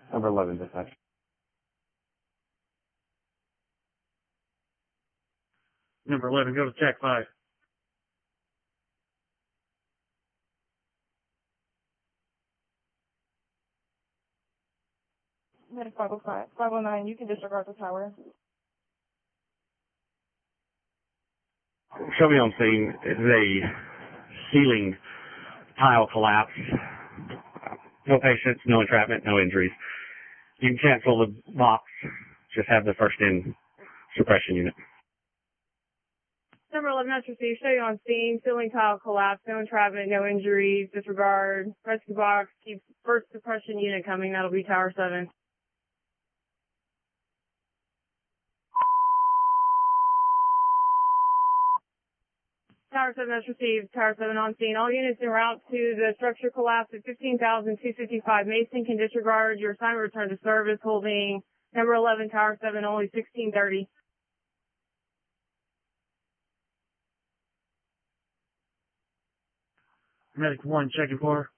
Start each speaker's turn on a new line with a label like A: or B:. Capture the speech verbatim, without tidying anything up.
A: Number eleven, dispatch.
B: Number eleven, go to check five.
C: Medic five oh five, five oh nine, you can disregard the tower.
A: Show me on scene. It's a ceiling tile collapse. No patients, no entrapment, no injuries. You can cancel the box. Just have the first in suppression unit.
C: Number eleven, that's received. Show you on scene. Ceiling tile collapse. No entrapment, no injuries. Disregard. Rescue box. Keep first suppression unit coming. That'll be Tower seven. Tower seven, that's received. Tower seven on scene. All units en route to the structure collapse at fifteen thousand two hundred fifty-five. Mason can disregard. Your assignment return to service holding number eleven, Tower seven, only sixteen thirty.
B: Medic one, checking for.